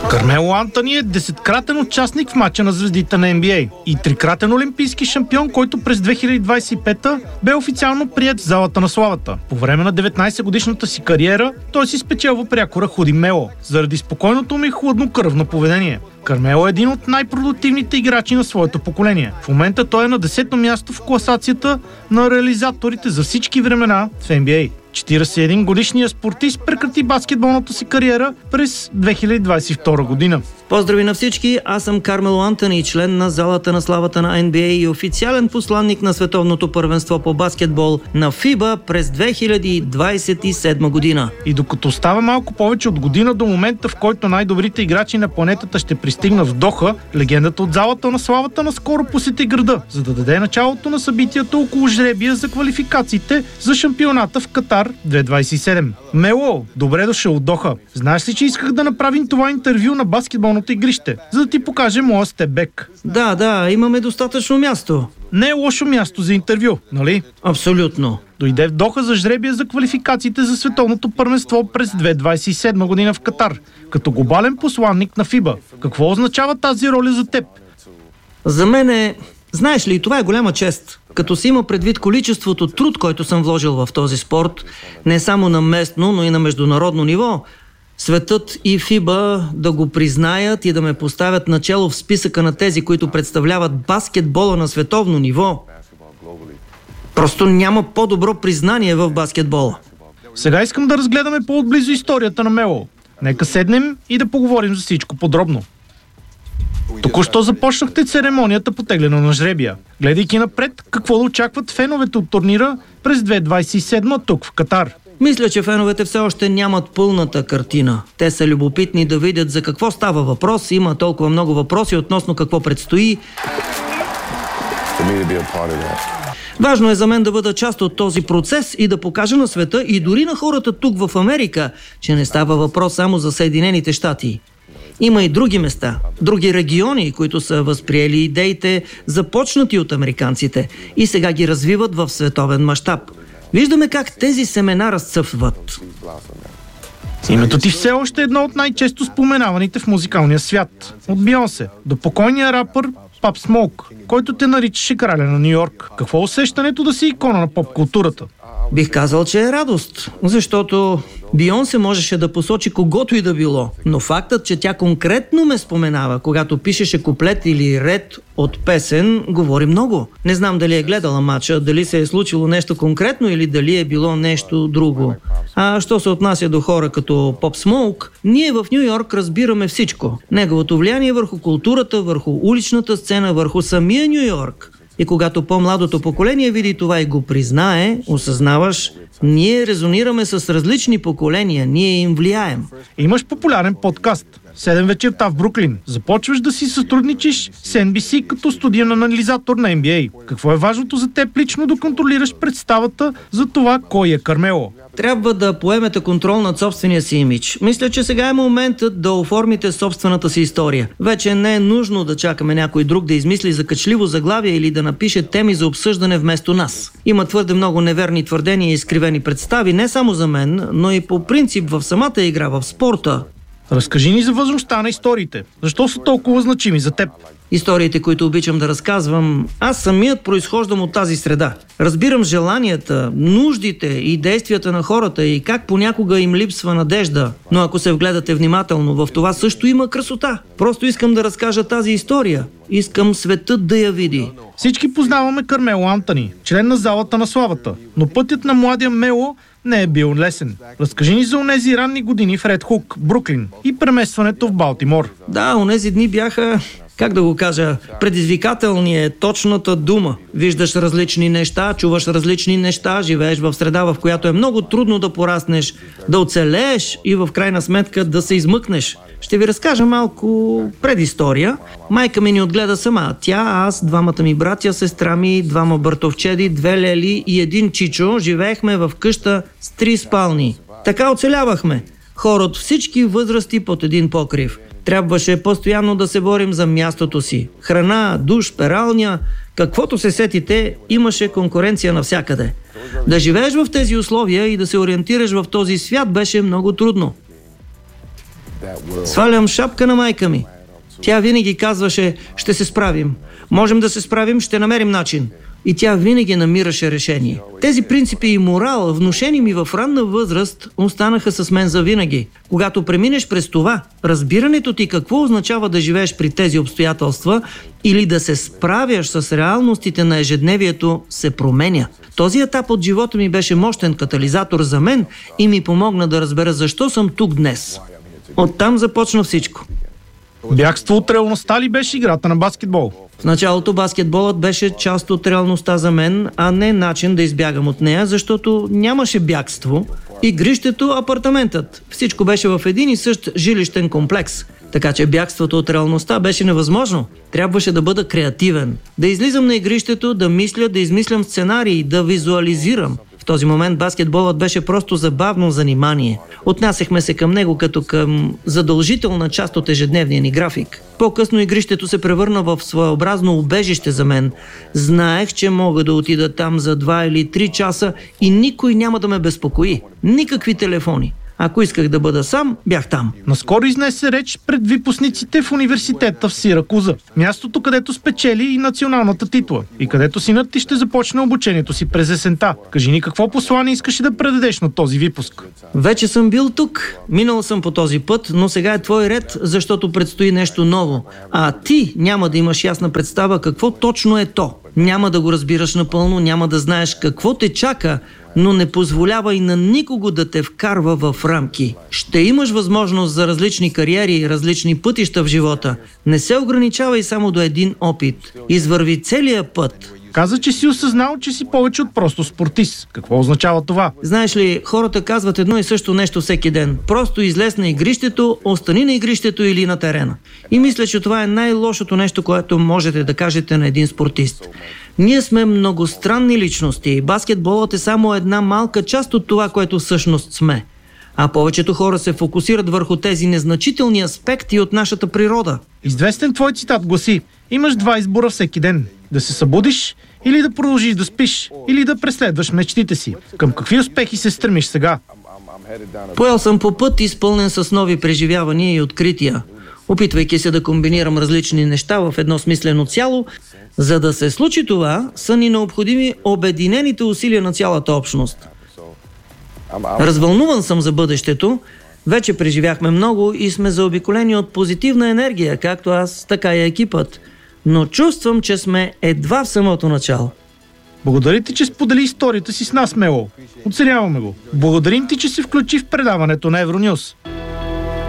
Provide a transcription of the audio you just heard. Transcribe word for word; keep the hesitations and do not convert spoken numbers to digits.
Кармело Антони е десеткратен участник в мача на звездите на Н Б А и трикратен олимпийски шампион, който през две хиляди двадесет и пета бе официално приет в залата на славата. По време на деветнадесетгодишната си кариера той си спечелва прякора Худи Мело заради спокойното му и хладнокръвно поведение. Кармело е един от най-продуктивните играчи на своето поколение. В момента той е на десето място в класацията на реализаторите за всички времена в Н Б А. четиридесет и един годишният спортист прекрати баскетболната си кариера през две хиляди двадесет и втора година. Поздрави на всички, аз съм Кармело Антони, член на залата на славата на Н Б А и официален посланник на световното първенство по баскетбол на ФИБА през две хиляди двадесет и седма година. И докато остава малко повече от година до момента, в който най-добрите играчи на планетата ще пристигнат в Доха, легендата от залата на славата наскоро посети града, за да даде началото на събитията около жребия за квалификациите за шампионата в Катар две хиляди двадесет и седма. Мело, добре дошъл от Доха. Знаеш ли, че исках да направим това интервю на баскетболното игрище, за да ти покажа моя степбек? Да, да, имаме достатъчно място. Не е лошо място за интервю, нали? Абсолютно. Дойде в Доха за жребия за квалификациите за световното първенство през две хиляди двадесет и седма година в Катар, като глобален посланник на ФИБА. Какво означава тази роля за теб? За мен е... Знаеш ли, това е голяма чест. Като се има предвид количеството труд, който съм вложил в този спорт, не само на местно, но и на международно ниво, светът и ФИБА да го признаят и да ме поставят начело в списъка на тези, които представляват баскетбола на световно ниво. Просто няма по-добро признание в баскетбола. Сега искам да разгледаме по-отблизо историята на Мело. Нека седнем и да поговорим за всичко подробно. Току-що започнахте церемонията по тегляне на жребия. Гледайки напред, какво да очакват феновете от турнира през две хиляди двадесет и седма тук в Катар? Мисля, че феновете все още нямат пълната картина. Те са любопитни да видят за какво става въпрос. Има толкова много въпроси относно какво предстои. Важно е за мен да бъда част от този процес и да покажа на света и дори на хората тук в Америка, че не става въпрос само за Съединените щати. Има и други места, други региони, които са възприели идеите, започнати от американците и сега ги развиват в световен мащаб. Виждаме как тези семена разцъфват. Името ти все още е едно от най-често споменаваните в музикалния свят. От Бейонсе до покойния рапър Пап Смоук, който те наричаше краля на Ню Йорк. Какво усещането да си икона на поп-културата? Бих казал, че е радост, защото Бейонсе можеше да посочи когото и да било, но фактът, че тя конкретно ме споменава, когато пишеше куплет или ред от песен, говори много. Не знам дали е гледала матча, дали се е случило нещо конкретно или дали е било нещо друго. А що се отнася до хора като Поп Смоук, ние в Ню Йорк разбираме всичко. Неговото влияние върху културата, върху уличната сцена, върху самия Ню Йорк. И когато по-младото поколение види това и го признае, осъзнаваш, ние резонираме с различни поколения, ние им влияем. Имаш популярен подкаст седем вечерта в Бруклин. Започваш да си сътрудничиш с Ен Би Си като студиен анализатор на Н Б А. Какво е важното за теб лично да контролираш представата за това кой е Кармело? Трябва да поемете контрол над собствения си имидж. Мисля, че сега е моментът да оформите собствената си история. Вече не е нужно да чакаме някой друг да измисли закачливо заглавие или да напише теми за обсъждане вместо нас. Има твърде много неверни твърдения и изкривени представи не само за мен, но и по принцип в самата игра, в спорта. Разкажи ни за важността на историите. Защо са толкова значими за теб? Историите, които обичам да разказвам, аз самият произхождам от тази среда. Разбирам желанията, нуждите и действията на хората и как понякога им липсва надежда. Но ако се вгледате внимателно, в това също има красота. Просто искам да разкажа тази история. Искам светът да я види. Всички познаваме Кармело Антони, член на залата на славата. Но пътят на младия Мело не е бил лесен. Разкажи ни за онези ранни години в Ред Хук, Бруклин и преместването в Балтимор. Да, онези дни бяха... Как да го кажа, предизвикателни е точната дума. Виждаш различни неща, чуваш различни неща, живееш в среда, в която е много трудно да пораснеш, да оцелееш и в крайна сметка да се измъкнеш. Ще ви разкажа малко предистория. Майка ми ни отгледа сама. Тя, аз, двамата ми братя, сестра ми, двама бъртовчеди, две лели и един чичо живеехме в къща с три спални. Така оцелявахме. Хора от всички възрасти под един покрив. Трябваше постоянно да се борим за мястото си. Храна, душ, пералня, каквото се сетите, имаше конкуренция навсякъде. Да живееш в тези условия и да се ориентираш в този свят беше много трудно. Свалям шапка на майка ми. Тя винаги казваше: ще се справим. Можем да се справим, ще намерим начин. И тя винаги намираше решение. Тези принципи и морал, внушени ми в ранна възраст, останаха с мен завинаги. Когато преминеш през това, разбирането ти какво означава да живееш при тези обстоятелства или да се справяш с реалностите на ежедневието, се променя. Този етап от живота ми беше мощен катализатор за мен и ми помогна да разбера защо съм тук днес. Оттам започна всичко. Бягство от реалността ли беше играта на баскетбол? В началото баскетболът беше част от реалността за мен, а не начин да избягам от нея, защото нямаше бягство. Игрището, апартаментът. Всичко беше в един и същ жилищен комплекс. Така че бягството от реалността беше невъзможно. Трябваше да бъда креативен. Да излизам на игрището, да мисля, да измислям сценарии, да визуализирам. В този момент баскетболът беше просто забавно занимание. Отнасяхме се към него като към задължителна част от ежедневния ни график. По-късно игрището се превърна в своеобразно убежище за мен. Знаех, че мога да отида там за два или три часа и никой няма да ме безпокои. Никакви телефони. Ако исках да бъда сам, бях там. Наскоро изнесе реч пред випускниците в университета в Сиракуза. Мястото, където спечели и националната титла. И където синът ти ще започне обучението си през есента. Кажи ни какво послание искаш да предадеш на този випуск. Вече съм бил тук. Минал съм по този път, но сега е твой ред, защото предстои нещо ново. А ти няма да имаш ясна представа какво точно е то. Няма да го разбираш напълно, няма да знаеш какво те чака, но не позволява и на никого да те вкарва в рамки. Ще имаш възможност за различни кариери, различни пътища в живота. Не се ограничавай само до един опит. Извърви целия път. Каза, че си осъзнал, че си повече от просто спортист. Какво означава това? Знаеш ли, хората казват едно и също нещо всеки ден. Просто излез на игрището, остани на игрището или на терена. И мисля, че това е най-лошото нещо, което можете да кажете на един спортист. Ние сме многостранни личности. Баскетболът е само една малка част от това, което всъщност сме. А повечето хора се фокусират върху тези незначителни аспекти от нашата природа. Известен твой цитат гласи: имаш два избора всеки ден. Да се събудиш или да продължиш да спиш, или да преследваш мечтите си. Към какви успехи се стремиш сега? Поел съм по път, изпълнен с нови преживявания и открития. Опитвайки се да комбинирам различни неща в едно смислено цяло, за да се случи това, са ни необходими обединените усилия на цялата общност. Развълнуван съм за бъдещето. Вече преживяхме много и сме заобиколени от позитивна енергия, както аз, така и екипът. Но чувствам, че сме едва в самото начало. Благодаря ти, че сподели историята си с нас, Мело. Оценяваме го. Благодарим ти, че се включи в предаването на Евронюс.